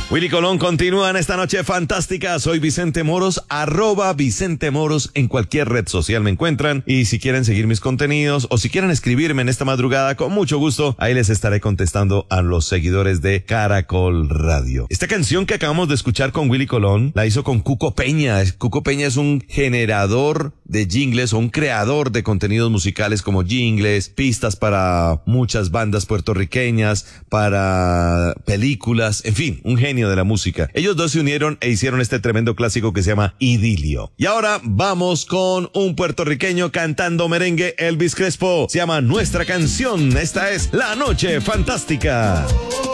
Willy Colón continúa en esta noche fantástica. Soy Vicente Moros, @Vicente Moros. En cualquier red social me encuentran. Y si quieren seguir mis contenidos o si quieren escribirme en esta madrugada, con mucho gusto, ahí les estaré contestando a los seguidores de Caracol Radio. Esta canción que acabamos de escuchar con Willy Colón la hizo con Cuco Peña. Cuco Peña es un generador de jingles o un creador de contenidos musicales como jingles, pistas para muchas bandas puertorriqueñas, para películas, en fin, un genio de la música. Ellos dos se unieron e hicieron este tremendo clásico que se llama Idilio. Y ahora vamos con un puertorriqueño cantando merengue, Elvis Crespo. Se llama Nuestra Canción. Esta es La Noche Fantástica.